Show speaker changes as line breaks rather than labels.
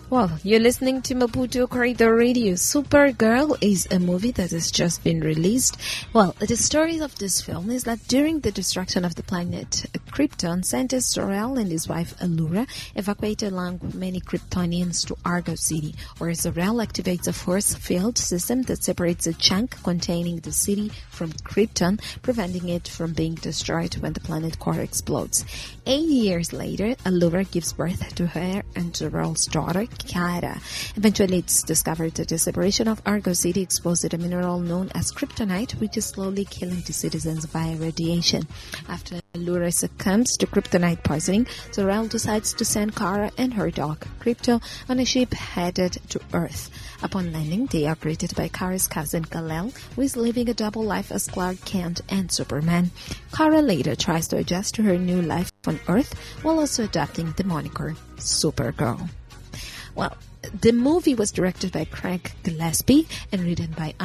Well, you're listening to Maputo Corridor Radio. Supergirl is a movie that has just been released. Well, the story of this film is that during the destruction of the planet Krypton, scientist Zor-El and his wife Allura evacuated along with many Kryptonians to Argo City, where Zor-El activates a force field system that separates a chunk containing the city from Krypton, preventing it from being destroyed when the planet core explodes. 8 years later, Allura gives birth to her and Zor-El's daughter, Kara. Eventually, it's discovered that the separation of Argo City exposed a mineral known as kryptonite, which is slowly killing the citizens via radiation. After Allura succumbs to kryptonite poisoning, Zor-El decides to send Kara and her dog, Krypto, on a ship headed to Earth. Upon landing, they are greeted by Kara's cousin, Kal-El, who is living a double life as Clark Kent and Superman. Kara later tries to adjust to her new life on Earth, while also adopting the moniker Supergirl. Well, the movie was directed by Craig Gillespie and written by